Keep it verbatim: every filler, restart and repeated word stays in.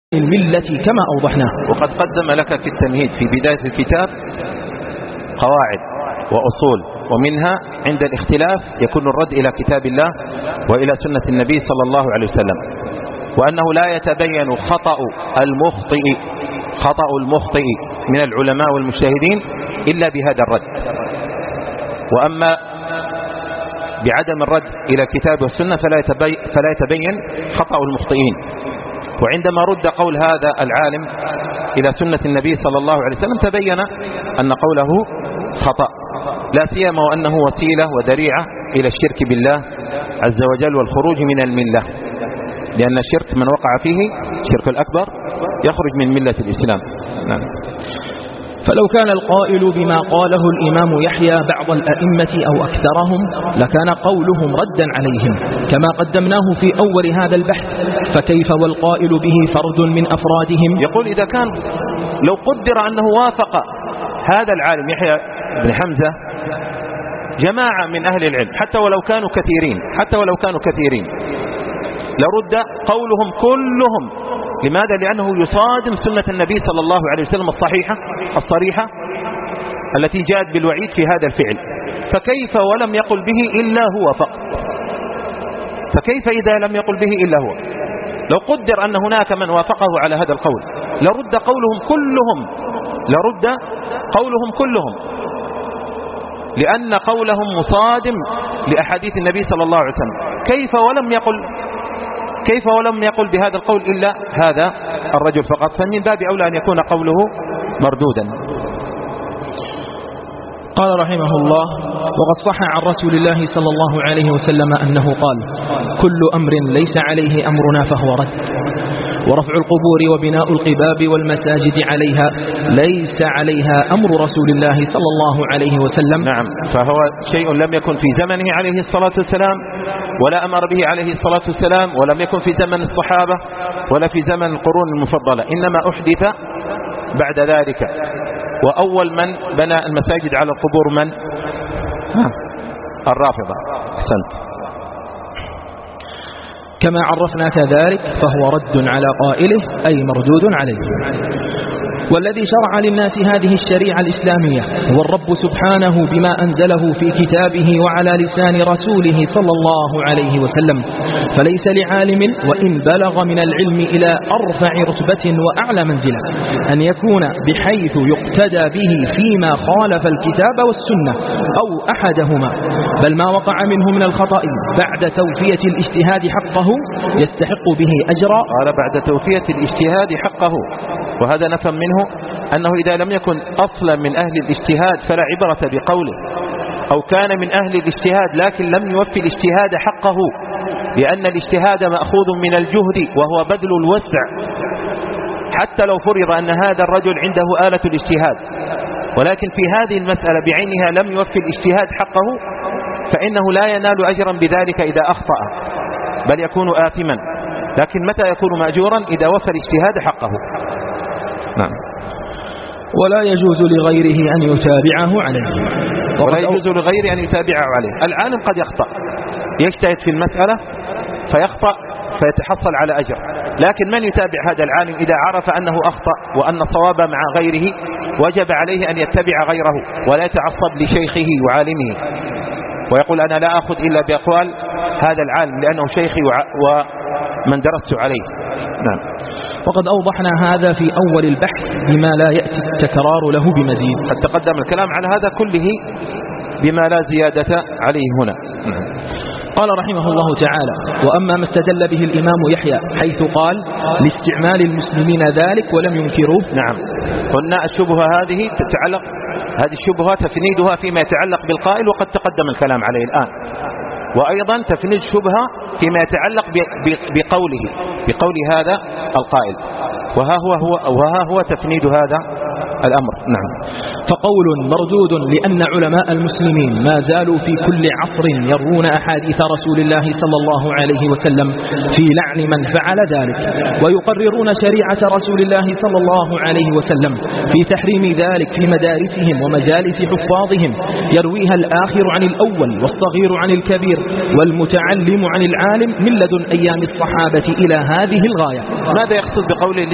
الملة كما أوضحنا. وقد قدم لك في التمهيد في بداية الكتاب قواعد وأصول، ومنها عند الاختلاف يكون الرد إلى كتاب الله وإلى سنة النبي صلى الله عليه وسلم، وأنه لا يتبين خطأ المخطئ خطأ المخطئ من العلماء والمجتهدين إلا بهذا الرد، وأما بعدم الرد إلى الكتاب والسنة فلا يتبين, فلا يتبين خطأ المخطئين. وعندما رد قول هذا العالم إلى سنة النبي صلى الله عليه وسلم تبين أن قوله خطأ، لا سيما وأنه وسيلة وذريعة إلى الشرك بالله عز وجل والخروج من الملة، لأن الشرك من وقع فيه الشرك الأكبر يخرج من ملة الإسلام. نعم. فلو كان القائل بما قاله الإمام يحيى بعض الأئمة أو أكثرهم لكان قولهم ردا عليهم كما قدمناه في أول هذا البحث، فكيف والقائل به فرد من أفرادهم؟ يقول إذا كان لو قدر أنه وافق هذا العالم يحيى بن حمزة جماعة من أهل العلم حتى ولو كانوا كثيرين حتى ولو كانوا كثيرين لرد قولهم كلهم. لماذا؟ لأنه يصادم سنة النبي صلى الله عليه وسلم الصحيحة الصريحة التي جاءت بالوعيد في هذا الفعل، فكيف ولم يقل به إلا هو فقط؟ فكيف إذا لم يقل به إلا هو؟ لو قدر أن هناك من وافقه على هذا القول لرد قولهم كلهم لرد قولهم كلهم لأن قولهم مصادم لأحاديث النبي صلى الله عليه وسلم. كيف ولم يقل كيف ولم يقل بهذا القول إلا هذا الرجل فقط؟ فمن باب أولى أن يكون قوله مردودا. قال رحمه الله: وقد صح عن رسول الله صلى الله عليه وسلم أنه قال: كل أمر ليس عليه أمرنا فهو رد، ورفع القبور وبناء القباب والمساجد عليها ليس عليها أمر رسول الله صلى الله عليه وسلم. نعم، فهو شيء لم يكن في زمنه عليه الصلاة والسلام ولا أمر به عليه الصلاة والسلام، ولم يكن في زمن الصحابة ولا في زمن القرون المفضلة، إنما أحدث بعد ذلك. وأول من بنى المساجد على القبور من؟ الرافضة. أحسنت. كما عرفنا كذلك فهو رد على قائله أي مردود عليه. والذي شرع للناس هذه الشريعة الإسلامية هو الرب سبحانه بما أنزله في كتابه وعلى لسان رسوله صلى الله عليه وسلم، فليس لعالم وإن بلغ من العلم إلى أرفع رتبة وأعلى منزلة أن يكون بحيث يقتدى به فيما خالف الكتاب والسنة أو أحدهما، بل ما وقع منه من الخطأ بعد توفية الاجتهاد حقه يستحق به أجرا. قال بعد توفية الاجتهاد حقه، وهذا نفهم منه أنه إذا لم يكن أصلا من أهل الاجتهاد فلا عبرة بقوله، أو كان من أهل الاجتهاد لكن لم يوفي الاجتهاد حقه، لأن الاجتهاد مأخوذ من الجهد وهو بذل الوسع، حتى لو فرض أن هذا الرجل عنده آلة الاجتهاد ولكن في هذه المسألة بعينها لم يوفي الاجتهاد حقه فإنه لا ينال أجرا بذلك إذا أخطأ، بل يكون آثما. لكن متى يكون مأجورا؟ إذا وفى الاجتهاد حقه. نعم. ولا يجوز لغيره أن يتابعه عليه. ولا يجوز لغيره أن يتابعه عليه. العالم قد يخطأ، يجتهد في المسألة فيخطأ فيتحصل على أجر، لكن من يتابع هذا العالم إذا عرف أنه أخطأ وأن الصواب مع غيره وجب عليه أن يتبع غيره ولا يتعصب لشيخه وعالمه ويقول أنا لا أخذ إلا بأقوال هذا العالم لأنه شيخي ومن درست عليه. نعم. وقد أوضحنا هذا في أول البحث بما لا يأتي التكرار له بمزيد، قد تقدم الكلام على هذا كله بما لا زيادة عليه هنا. قال رحمه الله تعالى: وأما ما استدل به الإمام يحيى حيث قال لاستعمال المسلمين ذلك ولم ينكروه. نعم، قلنا الشبهة هذه تتعلق هذه الشبهة تفنيدها فيما يتعلق بالقائل وقد تقدم الكلام عليه الآن، وأيضا تفنيد شبهة فيما يتعلق بقوله بقول هذا القائل، وها هو, هو وها هو تفنيد هذا الأمر. نعم. فقول مردود لأن علماء المسلمين ما زالوا في كل عصر يروون أحاديث رسول الله صلى الله عليه وسلم في لعن من فعل ذلك، ويقررون شريعة رسول الله صلى الله عليه وسلم في تحريم ذلك في مدارسهم ومجالس حفاظهم، يرويها الآخر عن الأول والصغير عن الكبير والمتعلم عن العالم من لدن أيام الصحابة إلى هذه الغاية. ماذا يقصد بقوله